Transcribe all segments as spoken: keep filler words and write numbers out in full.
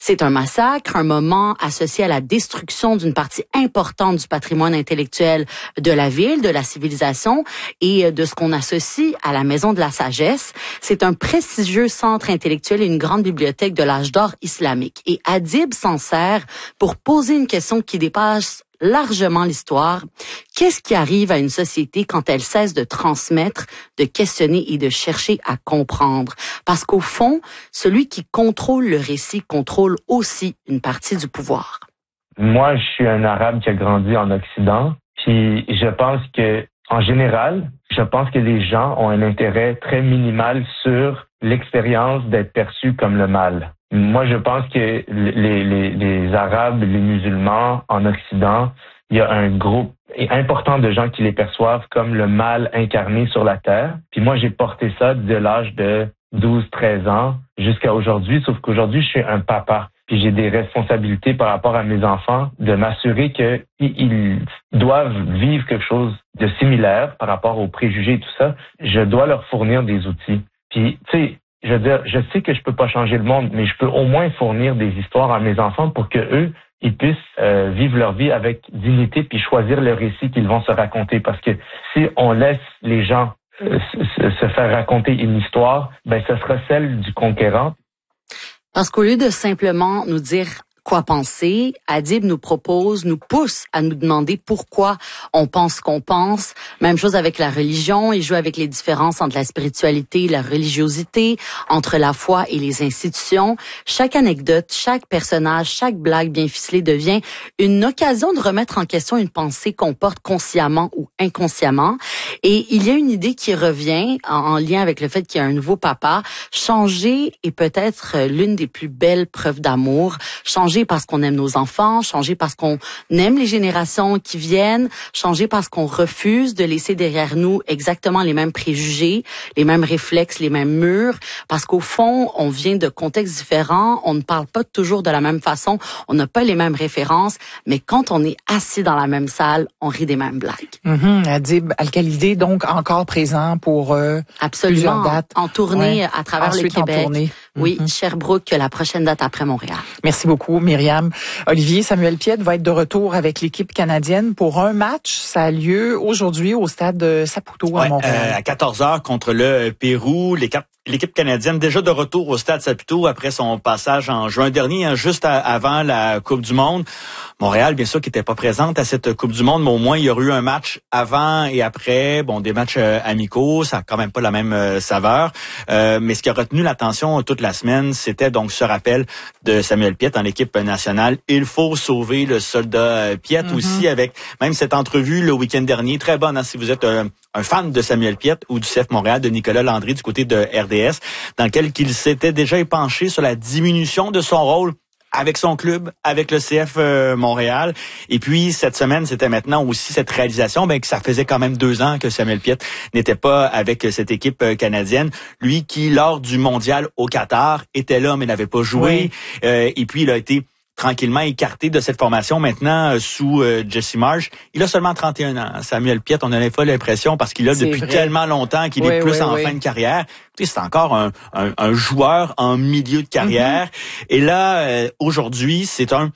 C'est un massacre, un moment associé à la destruction d'une partie importante du patrimoine intellectuel de la ville, de la civilisation et de ce qu'on associe à la Maison de la Sagesse. C'est un prestigieux centre intellectuel et une grande bibliothèque de l'âge d'or islamique. Et Adib s'en sert pour poser une question qui dépasse largement l'histoire. Qu'est-ce qui arrive à une société quand elle cesse de transmettre, de questionner et de chercher à comprendre? Parce qu'au fond, celui qui contrôle le récit contrôle aussi une partie du pouvoir. Moi, je suis un Arabe qui a grandi en Occident, puis je pense que, en général, je pense que les gens ont un intérêt très minimal sur l'expérience d'être perçu comme le mal. Moi, je pense que les, les, les Arabes, les musulmans en Occident, il y a un groupe important de gens qui les perçoivent comme le mal incarné sur la terre. Puis moi, j'ai porté ça de l'âge de douze treize ans jusqu'à aujourd'hui, sauf qu'aujourd'hui, je suis un papa. Puis j'ai des responsabilités par rapport à mes enfants de m'assurer qu'ils doivent vivre quelque chose de similaire par rapport aux préjugés et tout ça. Je dois leur fournir des outils. Puis, tu sais, je veux dire, je sais que je peux pas changer le monde, mais je peux au moins fournir des histoires à mes enfants pour que eux, ils puissent euh, vivre leur vie avec dignité puis choisir le récit qu'ils vont se raconter. Parce que si on laisse les gens euh, se, se faire raconter une histoire, ben ce sera celle du conquérant. Parce qu'au lieu de simplement nous dire quoi penser, Adib nous propose, nous pousse à nous demander pourquoi on pense ce qu'on pense. Même chose avec la religion, il joue avec les différences entre la spiritualité et la religiosité, entre la foi et les institutions. Chaque anecdote, chaque personnage, chaque blague bien ficelée devient une occasion de remettre en question une pensée qu'on porte consciemment ou inconsciemment. Et il y a une idée qui revient en, en lien avec le fait qu'il y a un nouveau papa. Changer est peut-être l'une des plus belles preuves d'amour. Changer parce qu'on aime nos enfants, changer parce qu'on aime les générations qui viennent, changer parce qu'on refuse de laisser derrière nous exactement les mêmes préjugés, les mêmes réflexes, les mêmes murs, parce qu'au fond, on vient de contextes différents, on ne parle pas toujours de la même façon, on n'a pas les mêmes références, mais quand on est assis dans la même salle, on rit des mêmes blagues. Mm-hmm. Adib Al-Khalidi, donc encore présent pour euh, Absolument, plusieurs dates. En tournée ouais. à travers Ensuite, le Québec. En tournée. Oui, mm-hmm. Sherbrooke, la prochaine date après Montréal. Merci beaucoup, Myriam. Olivier, Samuel Piette va être de retour avec l'équipe canadienne pour un match. Ça a lieu aujourd'hui au stade Saputo ouais, à Montréal. Euh, à quatorze heures contre le Pérou. Les quatre L'équipe canadienne déjà de retour au stade Saputo après son passage en juin dernier, hein, juste à, avant la Coupe du Monde. Montréal, bien sûr, qui n'était pas présente à cette Coupe du Monde, mais au moins il y aurait eu un match avant et après. Bon, des matchs euh, amicaux, ça a quand même pas la même euh, saveur. Euh, mais ce qui a retenu l'attention toute la semaine, c'était donc ce rappel de Samuel Piette en équipe nationale. Il faut sauver le soldat Piette mm-hmm. aussi, avec même cette entrevue le week-end dernier, très bonne, hein, si vous êtes euh, un fan de Samuel Piette ou du C F Montréal, de Nicolas Landry du côté de R D S, dans lequel il s'était déjà épanché sur la diminution de son rôle avec son club, avec le C F euh, Montréal. Et puis, cette semaine, c'était maintenant aussi cette réalisation, ben, que ça faisait quand même deux ans que Samuel Piette n'était pas avec cette équipe euh, canadienne. Lui qui, lors du mondial au Qatar, était là, mais n'avait pas joué. Oui. Euh, et puis, il a été tranquillement écarté de cette formation maintenant euh, sous euh, Jesse Marsh. Il a seulement trente et un ans. Samuel Piette, on a pas l'impression, parce qu'il a c'est depuis vrai. tellement longtemps qu'il oui, est plus oui, en oui. fin de carrière. Tu sais, c'est encore un, un, un joueur en milieu de carrière. Mm-hmm. Et là, euh, aujourd'hui, c'est un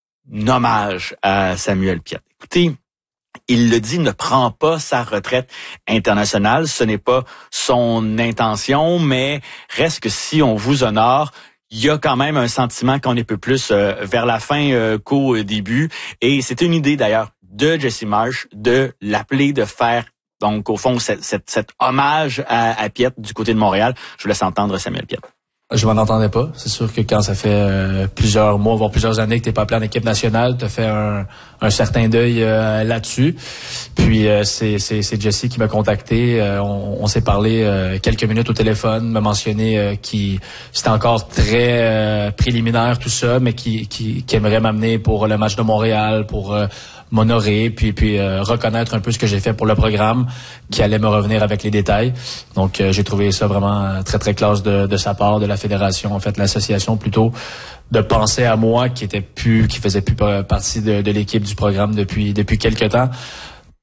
hommage à Samuel Piette. Écoutez, il le dit, ne prend pas sa retraite internationale. Ce n'est pas son intention, mais reste que si on vous honore, il y a quand même un sentiment qu'on est peu plus euh, vers la fin euh, qu'au début. Et c'était une idée d'ailleurs de Jesse Marsh de l'appeler, de faire donc au fond cet, cet, cet hommage à, à Piette du côté de Montréal. Je vous laisse entendre Samuel Piette. Je m'en entendais pas. C'est sûr que quand ça fait euh, plusieurs mois, voire plusieurs années que t'es pas appelé en équipe nationale, t'as fait un, un certain deuil euh, là-dessus. Puis euh, c'est, c'est, c'est Jesse qui m'a contacté. Euh, on, on s'est parlé euh, quelques minutes au téléphone, m'a mentionné euh, qu'il c'était encore très euh, préliminaire tout ça, mais qui, qui, qui aimerait m'amener pour le match de Montréal, pour euh, m'honorer, puis puis euh, reconnaître un peu ce que j'ai fait pour le programme, qui allait me revenir avec les détails. Donc euh, j'ai trouvé ça vraiment très très classe de, de sa part, de la fédération, en fait l'association plutôt, de penser à moi qui était plus, qui faisait plus partie de, de l'équipe du programme depuis depuis quelque temps.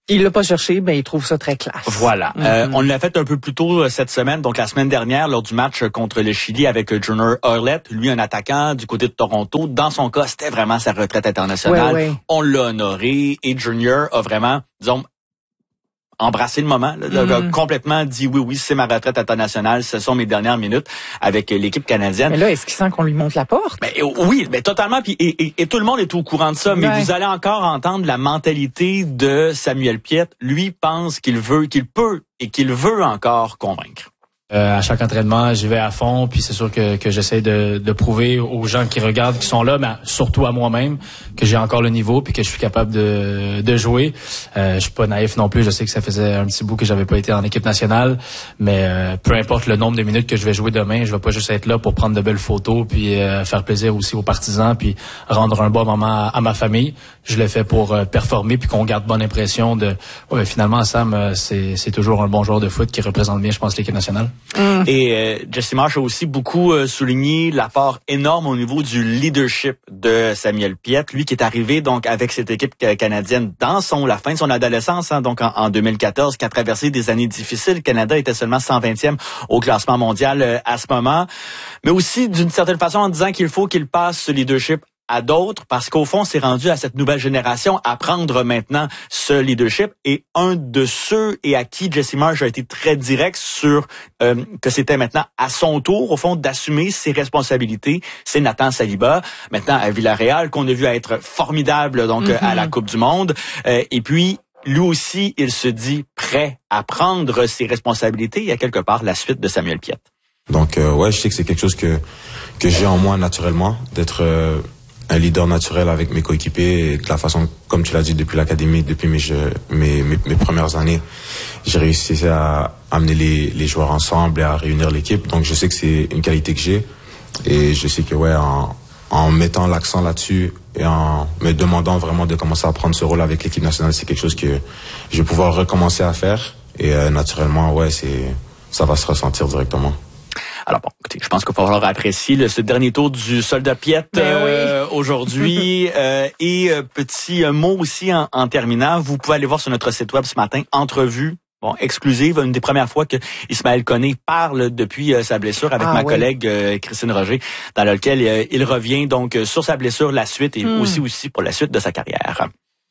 Il l'a pas cherché, mais il trouve ça très classe. Voilà. Mm-hmm. Euh, on l'a fait un peu plus tôt cette semaine, donc la semaine dernière, lors du match contre le Chili avec Junior Hoilett, lui un attaquant du côté de Toronto. Dans son cas, c'était vraiment sa retraite internationale. Ouais, ouais. On l'a honoré et Junior a vraiment, disons, embrassé le moment, là, mm. a complètement dit oui, oui, c'est ma retraite internationale, ce sont mes dernières minutes avec l'équipe canadienne. Mais là, est-ce qu'il sent qu'on lui monte la porte? Ben, oui, ben, totalement. Puis, et, et, et tout le monde est au courant de ça, mais ouais. Vous allez encore entendre la mentalité de Samuel Piette. Lui pense qu'il veut, qu'il peut et qu'il veut encore convaincre. Euh, à chaque entraînement, j'y vais à fond, puis c'est sûr que, que j'essaie de, de prouver aux gens qui regardent, qui sont là, mais surtout à moi-même, que j'ai encore le niveau, puis que je suis capable de, de jouer. Euh, je suis pas naïf non plus. Je sais que ça faisait un petit bout que j'avais pas été en équipe nationale, mais euh, peu importe le nombre de minutes que je vais jouer demain, je vais pas juste être là pour prendre de belles photos, puis euh, faire plaisir aussi aux partisans, puis rendre un bon moment à, à ma famille. Je le fais pour euh, performer, puis qu'on garde bonne impression de. Ouais, finalement, Sam, euh, c'est, c'est toujours un bon joueur de foot qui représente bien, je pense, l'équipe nationale. Mm. Et euh, Jesse Marsh a aussi beaucoup euh, souligné l'apport énorme au niveau du leadership de Samuel Piette, lui qui est arrivé donc avec cette équipe canadienne dans son la fin de son adolescence, hein, donc en, en deux mille quatorze, qui a traversé des années difficiles. Le Canada était seulement cent vingtième au classement mondial euh, à ce moment, mais aussi d'une certaine façon en disant qu'il faut qu'il passe ce leadership à d'autres, parce qu'au fond, c'est rendu à cette nouvelle génération à prendre maintenant ce leadership. Et un de ceux et à qui Jesse Marsh a été très direct sur euh, que c'était maintenant à son tour, au fond, d'assumer ses responsabilités, c'est Nathan Saliba, maintenant à Villarreal, qu'on a vu être formidable donc mm-hmm. à la Coupe du Monde. Euh, et puis, lui aussi, il se dit prêt à prendre ses responsabilités. Il y a quelque part la suite de Samuel Piette. Donc, euh, ouais, je sais que c'est quelque chose que que j'ai en moi naturellement, d'être... Euh un leader naturel avec mes coéquipiers et de la façon, comme tu l'as dit, depuis l'académie, depuis mes, jeux, mes, mes, mes premières années, j'ai réussi à amener les, les joueurs ensemble et à réunir l'équipe. Donc, je sais que c'est une qualité que j'ai et je sais que, ouais, en, en mettant l'accent là-dessus et en me demandant vraiment de commencer à prendre ce rôle avec l'équipe nationale, c'est quelque chose que je vais pouvoir recommencer à faire et euh, naturellement, ouais, c'est, ça va se ressentir directement. Alors bon, écoutez, je pense qu'il va falloir apprécier le, ce dernier tour du soldat Piette euh, oui. aujourd'hui. euh, et euh, petit euh, mot aussi en, en terminant, vous pouvez aller voir sur notre site web ce matin, entrevue. Bon, exclusive, une des premières fois que Ismaël Koné parle depuis euh, sa blessure avec ah, ma oui. collègue euh, Christine Roger, dans lequel euh, il revient donc euh, sur sa blessure, la suite et mm. aussi aussi pour la suite de sa carrière.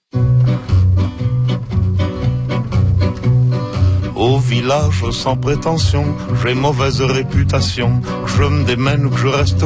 Au village sans prétention, j'ai mauvaise réputation, que je me démène ou que je reste